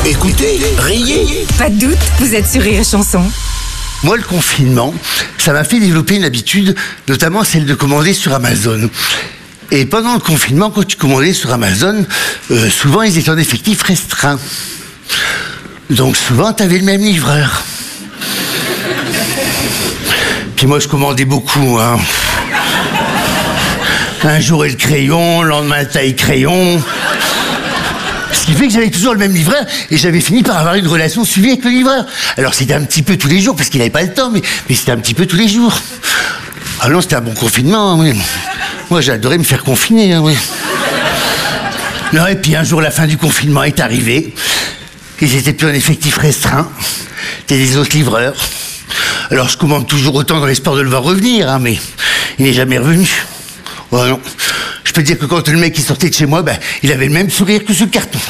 Écoutez, riez. Pas de doute, vous êtes sur Rire et Chanson. Moi, le confinement, ça m'a fait développer une habitude, notamment celle de commander sur Amazon. Et pendant le confinement, quand tu commandais sur Amazon, souvent ils étaient en effectif restreint. Donc souvent, tu avais le même livreur. Puis moi, je commandais beaucoup, hein. Un jour, et le crayon, le lendemain, la taille crayon. Ce qui fait que j'avais toujours le même livreur et j'avais fini par avoir une relation suivie avec le livreur. Alors c'était un petit peu tous les jours parce qu'il n'avait pas le temps, mais c'était un petit peu tous les jours. Ah non, c'était un bon confinement, oui. Moi, j'adorais me faire confiner, hein, oui. Non, et puis un jour, la fin du confinement est arrivée. Ils étaient plus en effectif restreint. C'était des autres livreurs. Alors je commande toujours autant dans l'espoir de le voir revenir, hein, mais il n'est jamais revenu. Oh non. Je peux dire que quand le mec est sorti de chez moi, il avait le même sourire que ce carton.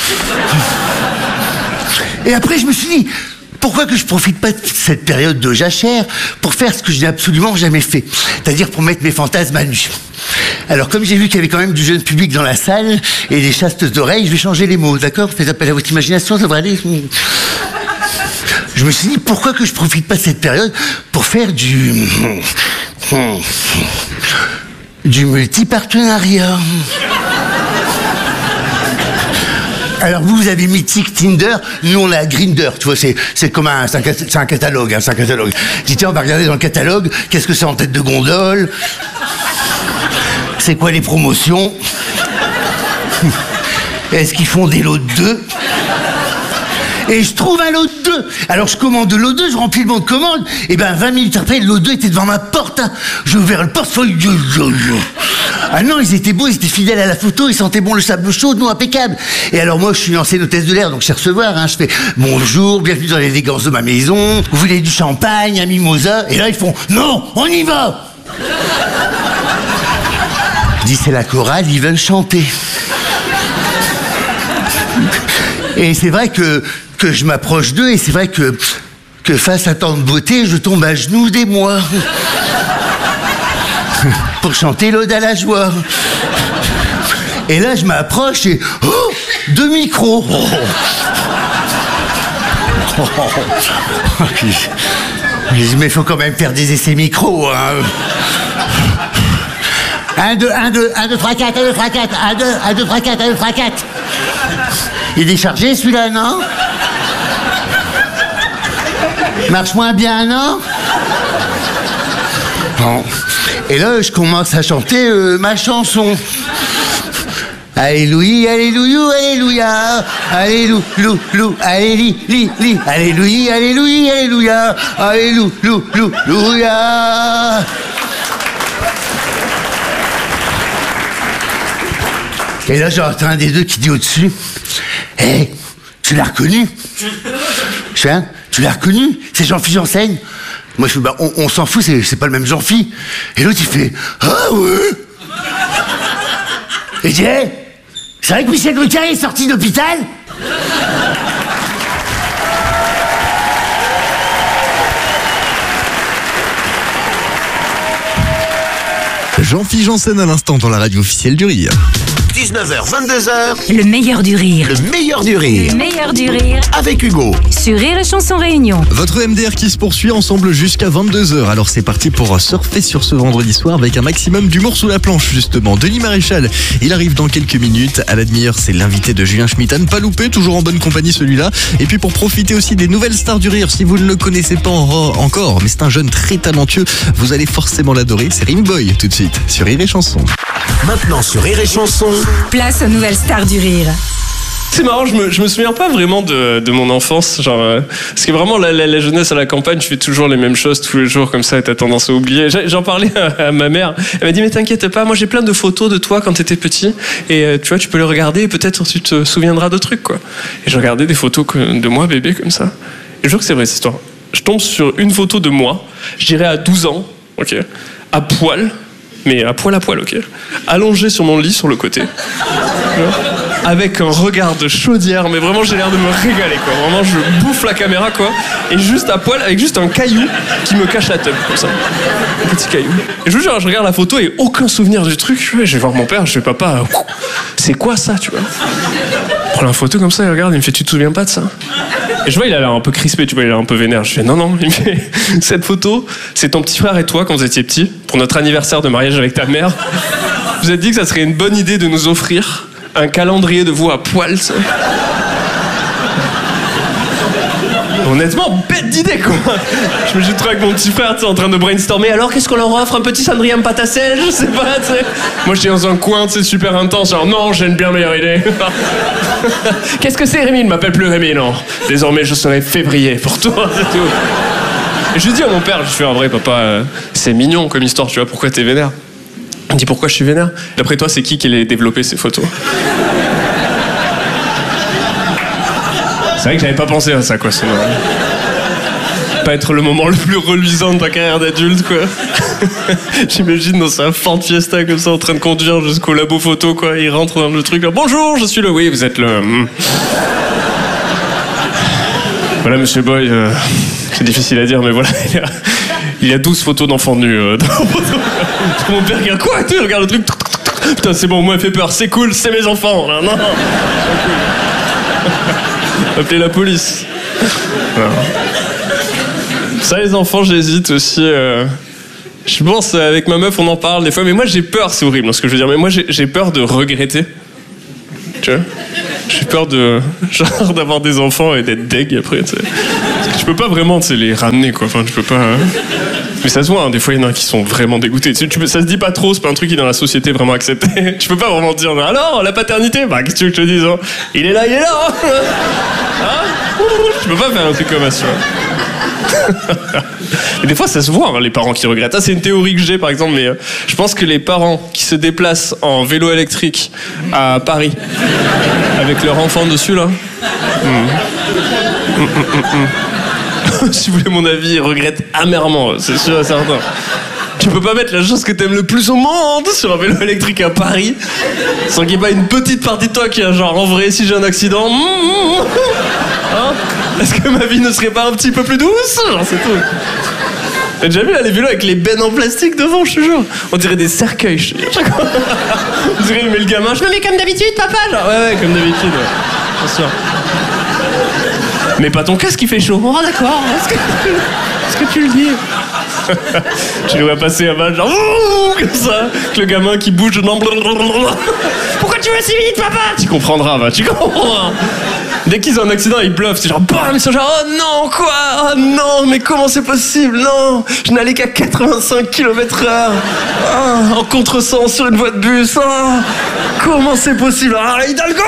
Et après, je me suis dit, pourquoi que je profite pas de cette période de jachère pour faire ce que je n'ai absolument jamais fait, c'est-à-dire pour mettre mes fantasmes à nu. Alors, comme j'ai vu qu'il y avait quand même du jeune public dans la salle et des chastes oreilles, je vais changer les mots, d'accord? Faites appel à votre imagination, ça devrait aller. Je me suis dit, pourquoi que je profite pas de cette période pour faire du multipartenariat. Alors vous avez Mythique, Tinder, nous on a Grindr, tu vois, c'est comme c'est un catalogue, hein, c'est un catalogue. Dis tiens, on va regarder dans le catalogue, qu'est-ce que c'est en tête de gondole, c'est quoi les promotions, est-ce qu'ils font des lots de 2? Et je trouve un lot de 2. Alors je commande le lot 2, je remplis le bon de commande. Et 20 minutes après, le lot 2 était devant ma porte. Hein. J'ai ouvert le portefeuille. Ah non, ils étaient beaux, ils étaient fidèles à la photo, ils sentaient bon le sable chaud, nous impeccable. Et alors moi, je suis une ancienne hôtesse de l'air, donc je sais recevoir. Hein. Je fais bonjour, bienvenue dans l'élégance de ma maison. Vous voulez du champagne, un mimosa? Et là, ils font non, on y va. Je dis c'est la chorale, ils veulent chanter. Et c'est vrai que je m'approche d'eux et c'est vrai que face à tant de beauté, je tombe à genoux des mois pour chanter l'Ode à la joie. Et là, je m'approche et 2 micros. Je dis, mais il faut quand même faire des essais micros. Hein. 1, 2, 1, 2, 1, 2, 3, 4, 1, 2, 3, 4, 1, 2, 1, 2, 3, 4, 1, 2, 3, 4. Il est déchargé celui-là, non? Marche moins bien, non? Bon. Et là, je commence à chanter ma chanson. Alléluia, alléluia, alléluia, alléluia, alléluia, alléluia, alléluia, alléluia, alléluia. Et là, j'entends un des deux qui dit au-dessus, hé, tu l'as reconnu? Je fais, hein, tu l'as reconnu? C'est Jean-Philippe Janssen. Moi, je fais, on s'en fout, c'est pas le même Jean-Philippe. Et l'autre, il fait, ah ouais. Et je dis, hé, c'est vrai que Michel Drucker est sorti d'hôpital? Jean-Philippe Janssen à l'instant dans la radio officielle du Rire. 19h, 22h. Le meilleur du rire. Le meilleur du rire. Le meilleur du rire. Avec Hugo. Sur Rire et Chanson Réunion. Votre MDR qui se poursuit ensemble jusqu'à 22h. Alors c'est parti pour surfer sur ce vendredi soir avec un maximum d'humour sous la planche justement. Denis Maréchal, il arrive dans quelques minutes. À la demi-heure, c'est l'invité de Julien Schmitt. À ne pas louper, toujours en bonne compagnie celui-là. Et puis pour profiter aussi des nouvelles stars du rire, si vous ne le connaissez pas encore, mais c'est un jeune très talentueux, vous allez forcément l'adorer. C'est Rim Boy tout de suite sur Rire et Chanson. Maintenant sur Rire et Chanson. Place aux nouvelles stars du rire. C'est marrant, je me souviens pas vraiment de mon enfance, genre parce que vraiment la jeunesse à la campagne, je fais toujours les mêmes choses tous les jours comme ça et t'as tendance à oublier. J'en parlais à ma mère, elle m'a dit mais t'inquiète pas, moi j'ai plein de photos de toi quand t'étais petit et tu vois tu peux les regarder et peut-être tu te souviendras de trucs quoi. Et je regardais des photos de moi bébé comme ça. Et je jure que c'est vrai cette histoire. Je tombe sur une photo de moi, je dirais à 12 ans, ok, à poil. Mais à poil, ok. Allongé sur mon lit, sur le côté. Avec un regard de chaudière, mais vraiment j'ai l'air de me régaler, quoi. Vraiment, je bouffe la caméra, quoi. Et juste à poil, avec juste un caillou qui me cache la teub, comme ça. Un petit caillou. Et je vous jure, je regarde la photo et aucun souvenir du truc. Je vais voir mon père, je fais papa, c'est quoi ça, tu vois? prend la photo comme ça, il regarde, il me fait, tu te souviens pas de ça? Et je vois, il a l'air un peu crispé, tu vois, il a l'air un peu vénère. Je fais, non. Il me fait, cette photo, c'est ton petit frère et toi quand vous étiez petits, pour notre anniversaire de mariage avec ta mère. Vous avez dit que ça serait une bonne idée de nous offrir un calendrier de vous à poil, ça. Honnêtement, bête d'idée, quoi. Je me suis trouvé avec mon petit frère, tu sais, en train de brainstormer. Alors, qu'est-ce qu'on leur offre? Un petit cendrier en pâte à sel? Je sais pas, tu sais. Moi, j'étais dans un coin, tu sais, super intense. Genre, non, j'ai une bien meilleure idée. Qu'est-ce que c'est, Rémi? Ne m'appelle plus Rémi, non. Désormais, je serai février pour toi, c'est tout. Et je lui dis à mon père, je fais, en vrai, papa, c'est mignon comme histoire, tu vois, pourquoi t'es vénère? Il me dit, pourquoi je suis vénère? D'après toi, c'est qui les développé, ces photos? C'est vrai que j'avais pas pensé à ça, quoi, sinon. Pas être le moment le plus reluisant de ta carrière d'adulte, quoi. J'imagine dans sa Ford Fiesta comme ça, en train de conduire jusqu'au labo photo, quoi. Il rentre dans le truc, là. Bonjour, je suis le... Oui, vous êtes le... Voilà, monsieur Boy, c'est difficile à dire, mais voilà, il y a 12 photos d'enfants nus dans la photo. Mon père regarde quoi? Il regarde le truc. Putain, c'est bon, moi, il fait peur, c'est cool, c'est mes enfants, là. Non. Appelez la police. Voilà. Ça, les enfants, j'hésite aussi. Je pense, avec ma meuf, on en parle des fois, mais moi, j'ai peur, c'est horrible, ce que je veux dire, mais moi, j'ai peur de regretter. Tu vois? J'ai peur de, genre, d'avoir des enfants et d'être deg après, tu sais. Parce que tu peux pas vraiment, tu sais, les ramener, quoi. Enfin, tu peux pas... Mais ça se voit, hein, des fois, il y en a qui sont vraiment dégoûtés. Ça se dit pas trop, c'est pas un truc qui est dans la société vraiment accepté. Tu peux pas vraiment dire, alors, la paternité, bah, qu'est-ce que tu veux que je te dise, hein? Il est là, hein? Hein? Tu peux pas faire un truc comme ça, Et des fois, ça se voit, hein, les parents qui regrettent. Ça, c'est une théorie que j'ai, par exemple, mais je pense que les parents qui se déplacent en vélo électrique à Paris, avec leur enfant dessus, là... Si vous voulez mon avis, ils regrettent amèrement, c'est sûr et certain. Tu peux pas mettre la chose que t'aimes le plus au monde sur un vélo électrique à Paris sans qu'il n'y ait pas une petite partie de toi qui a genre, en vrai, si j'ai un accident, hein? Est-ce que ma vie ne serait pas un petit peu plus douce? Genre, c'est tout. T'as déjà vu là, les vélos avec les bennes en plastique devant, je te jure? On dirait des cercueils, je te jure. On dirait, il met le gamin, je me mets comme d'habitude, papa, genre. Ouais, comme d'habitude, ouais. Bien sûr. Mais pas ton casque qui fait chaud. Oh d'accord, est-ce que tu le dis? Tu le vois passer à bas, genre comme ça, avec le gamin qui bouge de Pourquoi tu vas si vite, papa? Tu comprendras, va, tu comprendras. Dès qu'ils ont un accident, ils bluffent. C'est genre, bam, ils sont genre, oh non, quoi? Oh non, mais comment c'est possible? Non, je n'allais qu'à 85 km/h. Oh, en contresens sur une voie de bus. Oh, comment c'est possible? Ah, Hidalgo!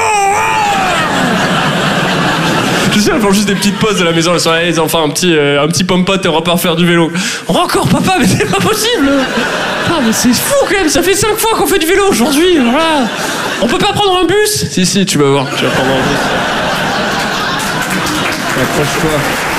Je sais, elles font juste des petites pauses de la maison. Elles sont là, les enfants, un petit pomme-pote et on repart faire du vélo. Encore, papa, mais c'est pas possible! Ah, mais c'est fou quand même, ça fait 5 fois qu'on fait du vélo aujourd'hui. Voilà. On peut pas prendre un bus? Si, tu vas voir, tu vas prendre un bus. Accroche-toi.